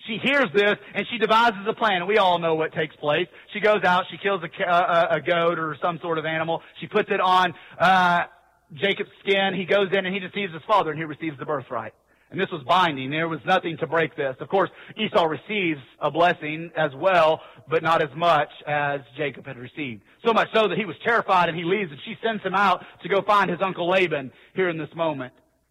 She hears this, and she devises a plan, and we all know what takes place. She goes out, she kills a goat or some sort of animal. She puts it on Jacob's skin. He goes in, and he deceives his father, and he receives the birthright. And this was binding. There was nothing to break this. Of course, Esau receives a blessing as well, but not as much as Jacob had received. So much so that he was terrified, and he leaves, and she sends him out to go find his uncle Laban here in this moment.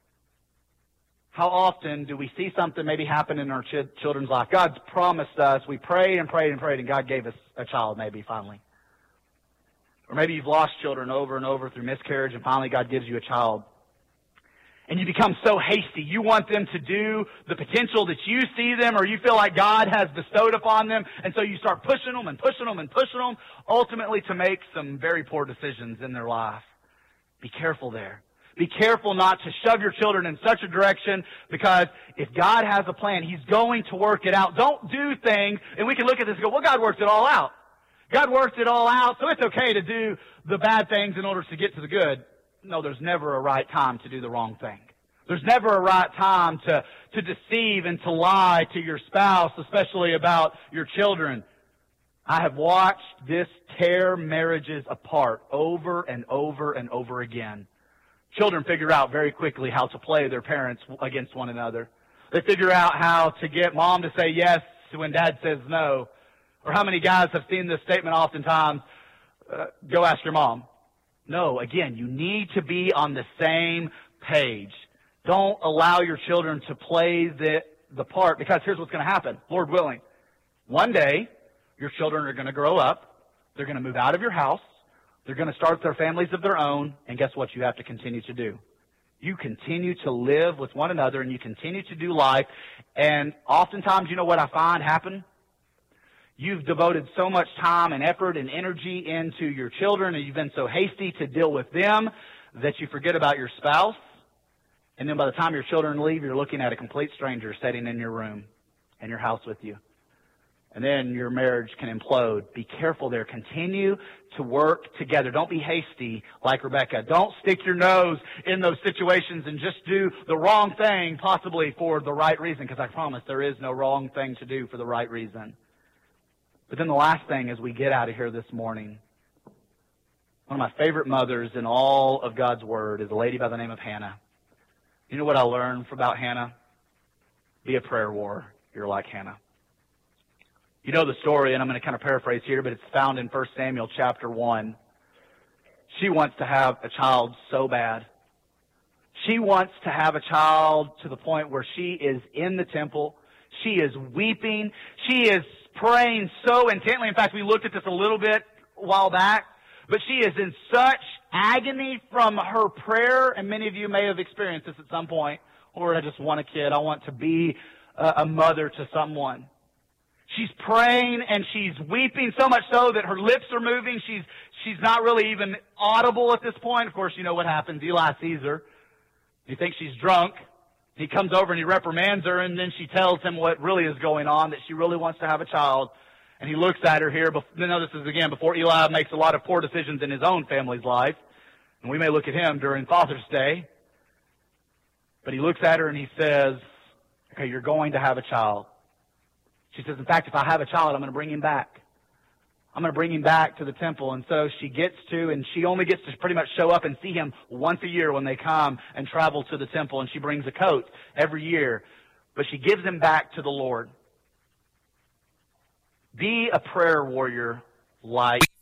How often do we see something maybe happen in our children's life? God's promised us. We prayed and prayed and prayed, and God gave us a child maybe finally. Or maybe you've lost children over and over through miscarriage, and finally God gives you a child. And you become so hasty. You want them to do the potential that you see them, or you feel like God has bestowed upon them, and so you start pushing them and pushing them and pushing them, ultimately to make some very poor decisions in their life. Be careful there. Be careful not to shove your children in such a direction, because if God has a plan, He's going to work it out. Don't do things, and we can look at this and go, well, God worked it all out. God worked it all out, so it's okay to do the bad things in order to get to the good. No, there's never a right time to do the wrong thing. There's never a right time to deceive and to lie to your spouse, especially about your children. I have watched this tear marriages apart over and over and over again. Children figure out very quickly how to play their parents against one another. They figure out how to get mom to say yes when dad says no. Or how many guys have seen this statement oftentimes, go ask your mom. No, again, you need to be on the same page. Don't allow your children to play the part, because here's what's going to happen, Lord willing. One day, your children are going to grow up. They're going to move out of your house. They're going to start their families of their own, and guess what you have to continue to do? You continue to live with one another, and you continue to do life, and oftentimes, you know what I find happen? You've devoted so much time and effort and energy into your children, and you've been so hasty to deal with them that you forget about your spouse, and then by the time your children leave, you're looking at a complete stranger sitting in your room, in your house with you. And then your marriage can implode. Be careful there. Continue to work together. Don't be hasty like Rebecca. Don't stick your nose in those situations and just do the wrong thing, possibly for the right reason, because I promise there is no wrong thing to do for the right reason. But then the last thing as we get out of here this morning, one of my favorite mothers in all of God's Word is a lady by the name of Hannah. You know what I learned about Hannah? Be a prayer warrior. You're like Hannah. You know the story, and I'm going to kind of paraphrase here, but it's found in 1 Samuel chapter 1. She wants to have a child so bad. She wants to have a child to the point where she is in the temple. She is weeping. She is praying so intently. In fact, we looked at this a little bit a while back, but she is in such agony from her prayer, and many of you may have experienced this at some point. Lord, I just want a kid. I want to be a mother to someone. She's praying and she's weeping so much so that her lips are moving. She's not really even audible at this point. Of course, you know what happens. Eli sees her. He thinks she's drunk. He comes over and he reprimands her, and then she tells him what really is going on, that she really wants to have a child. And he looks at her here. Now, this is, again, before Eli makes a lot of poor decisions in his own family's life. And we may look at him during Father's Day. But he looks at her and he says, okay, you're going to have a child. She says, in fact, if I have a child, I'm going to bring him back. I'm going to bring him back to the temple. And so she she only gets to pretty much show up and see him once a year when they come and travel to the temple. And she brings a coat every year. But she gives him back to the Lord. Be a prayer warrior like